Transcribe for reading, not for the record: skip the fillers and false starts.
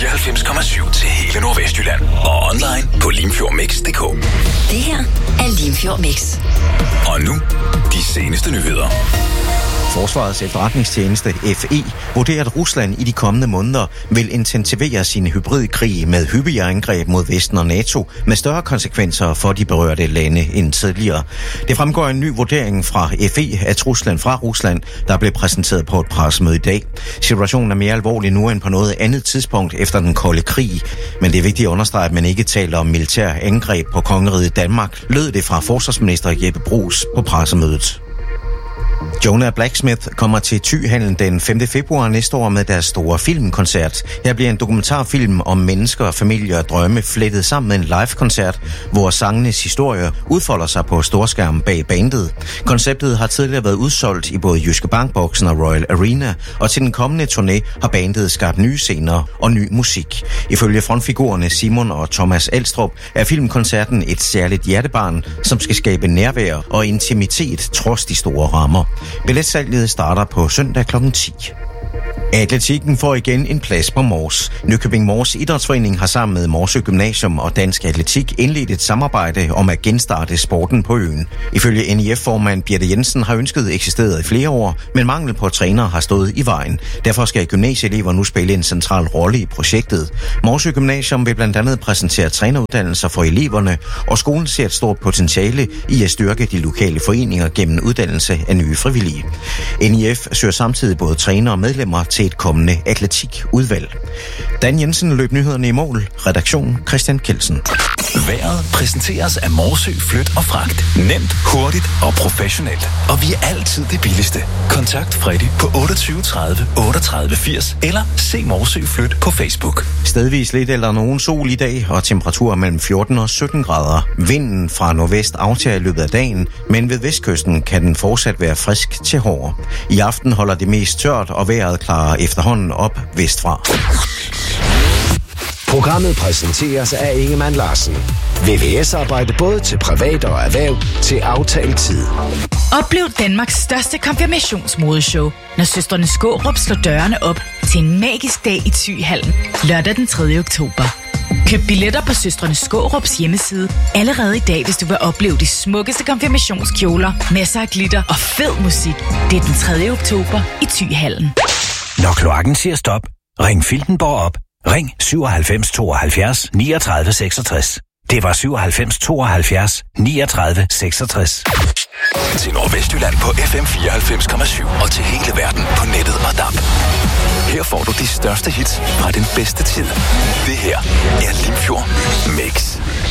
94,7 til hele Nordvestjylland. Og online på limfjordmix.dk. Det her er Limfjord Mix. Og nu, de seneste nyheder. Forsvarets efterretningstjeneste FE vurderer, at Rusland i de kommende måneder vil intensivere sin hybridkrig med hyppigere angreb mod Vesten og NATO med større konsekvenser for de berørte lande end tidligere. Det fremgår en ny vurdering fra FE af truslen fra Rusland, der blev præsenteret på et pressemøde i dag. Situationen er mere alvorlig nu end på noget andet tidspunkt efter den kolde krig, men det er vigtigt at understrege, at man ikke taler om militær angreb på kongeriget Danmark, lød det fra forsvarsminister Jeppe Bruus på pressemødet. Jonah Blacksmith kommer til Thyhallen den 5. februar næste år med deres store filmkoncert. Her bliver en dokumentarfilm om mennesker, familier og drømme flettet sammen med en live-koncert, hvor sangenes historie udfolder sig på storskærm bag bandet. Konceptet har tidligere været udsolgt i både Jyske Bankboksen og Royal Arena, og til den kommende turné har bandet skabt nye scener og ny musik. Ifølge frontfigurerne Simon og Thomas Elstrup er filmkoncerten et særligt hjertebarn, som skal skabe nærvær og intimitet trods de store rammer. Billetsalget starter på søndag kl. 10. Atletikken får igen en plads på Mors. Nykøbing Mors Idrætsforening har sammen med Morsø Gymnasium og Dansk Atletik indledt et samarbejde om at genstarte sporten på øen. Ifølge NIF-formand Birte Jensen har ønsket eksisteret i flere år, men mangel på trænere har stået i vejen. Derfor skal gymnasieelever nu spille en central rolle i projektet. Morsø Gymnasium vil blandt andet præsentere træneruddannelser for eleverne, og skolen ser et stort potentiale i at styrke de lokale foreninger gennem uddannelse af nye frivillige. NIF søger samtidig både trænere og medlemmer til et kommende atletikudvalg. Dan Jensen løb nyhederne i mål. Redaktion Christian Kelsen. Vejret præsenteres af Morsø Flyt og Fragt. Nemt, hurtigt og professionelt. Og vi er altid det billigste. Kontakt Freddy på 28 30 38 80 eller se Morsø Flyt på Facebook. Stedvis lidt eller nogen sol i dag og temperaturer mellem 14 og 17 grader. Vinden fra nordvest aftager i løbet af dagen, men ved vestkysten kan den fortsat være frisk til hård. I aften holder det mest tørt, og vejret klarer efterhånden op vestfra. Programmet præsenteres af Ingemann Larsen. VVS-arbejde både til privat og erhverv til aftalt tid. Oplev Danmarks største konfirmationsmodeshow, når søstrene Skårup slår dørene op til en magisk dag i Thyhallen lørdag den 3. oktober. Køb billetter på søstrene Skårups hjemmeside allerede i dag, hvis du vil opleve de smukkeste konfirmationskjoler, masser af glitter og fed musik. Det er den 3. oktober i Thyhallen. Når kloakken siger stop, ring Filtenborg op. Ring 97 72 39 66. Det var 97 72 39 66. Til Nordvestjylland på FM 94,7 og til hele verden på nettet og DAB. Her får du de største hits fra den bedste tid. Det her er Limfjord Mix.